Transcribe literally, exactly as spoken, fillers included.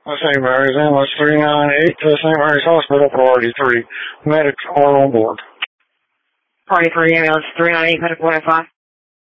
Saint Mary's Ambulance three nine eight to Saint Mary's Hospital, Priority three. Medics are on board. Priority three, ambulance three nine eight, medical one oh five.